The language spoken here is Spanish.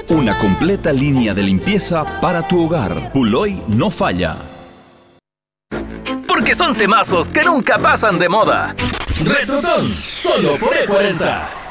una completa línea de limpieza para tu hogar. Puloy no falla. Porque son temazos que nunca pasan de moda. Retrotón, solo por E40.